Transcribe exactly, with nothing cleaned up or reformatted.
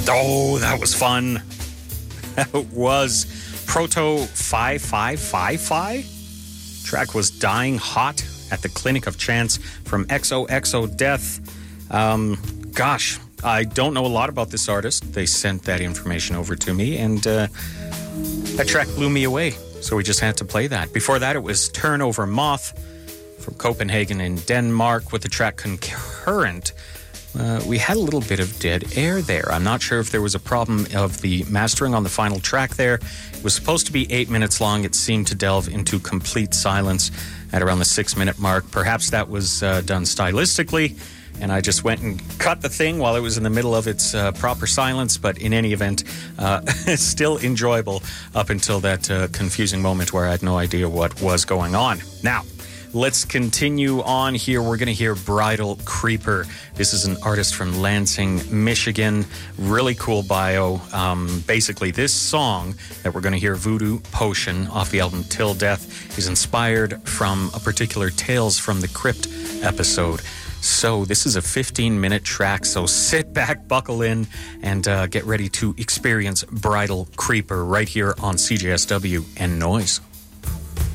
Oh, that was fun. That was Proto five five five five. Track was Dying Hot at the Clinic of Chance from X O X O Death. Um, gosh, I don't know a lot about this artist. They sent that information over to me, and uh, that track blew me away. So we just had to play that. Before that, it was Turnover Moth from Copenhagen in Denmark with the track Concurrent. Uh, we had a little bit of dead air there. I'm not sure if there was a problem of the mastering on the final track there. It was supposed to be eight minutes long. It seemed to delve into complete silence at around the six-minute mark. Perhaps that was uh, done stylistically, and I just went and cut the thing while it was in the middle of its uh, proper silence. But in any event, uh, it's still enjoyable up until that uh, confusing moment where I had no idea what was going on. Now, let's continue on here. We're going to hear Bridal Creeper. This is an artist from Lansing, Michigan. Really cool bio. Um, basically, this song that we're going to hear, Voodoo Potion, off the album Till Death, is inspired from a particular Tales from the Crypt episode. So this is a fifteen-minute track, so sit back, buckle in, and uh, get ready to experience Bridal Creeper right here on C J S W and Noise.